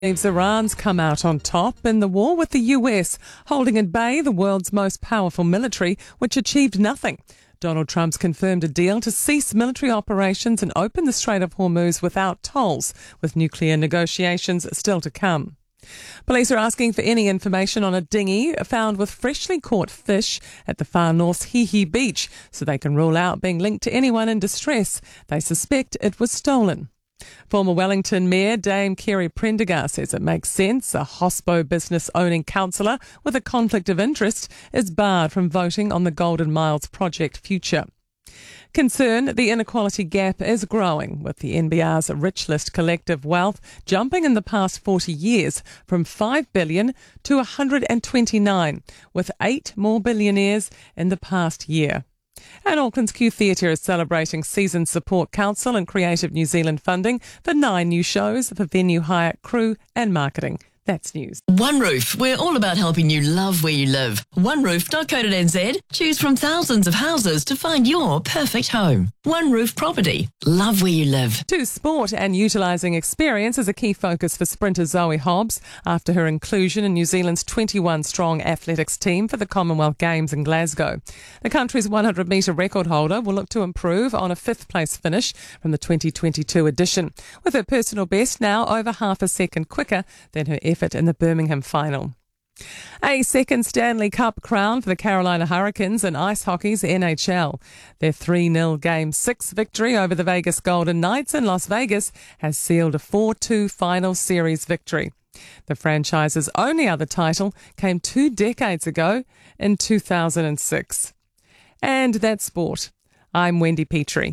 Believes Iran's come out on top in the war with the US, holding at bay the world's most powerful military, which achieved nothing. Donald Trump's confirmed a deal to cease military operations and open the Strait of Hormuz without tolls, with nuclear negotiations still to come. Police are asking for any information on a dinghy found with freshly caught fish at the far north's Hihi Beach, so they can rule out being linked to anyone in distress. They suspect it was stolen. Former Wellington Mayor Dame Kerry Prendergast says it makes sense a hospo business-owning councillor with a conflict of interest is barred from voting on the Golden Miles project future. Concern the inequality gap is growing, with the NBR's Rich List collective wealth jumping in the past 40 years from $5 billion to 129, with 8 more billionaires in the past year. And Auckland's Q Theatre is celebrating Season Support Council and Creative New Zealand funding for 9 new shows for venue hire, crew and marketing. That's news. OneRoof, we're all about helping you love where you live. OneRoof.co.nz. Choose from thousands of houses to find your perfect home. OneRoof Property. Love where you live. To sport, and utilising experience is a key focus for sprinter Zoe Hobbs after her inclusion in New Zealand's 21-strong athletics team for the Commonwealth Games in Glasgow. The country's 100-metre record holder will look to improve on a 5th-place finish from the 2022 edition, with her personal best now over half a second quicker than her effort in the Birmingham final. A second Stanley Cup crown for the Carolina Hurricanes in ice hockey's NHL. Their 3-0 Game 6 victory over the Vegas Golden Knights in Las Vegas has sealed a 4-2 final series victory. The franchise's only other title came 2 decades ago in 2006. And that's sport. I'm Wendy Petrie.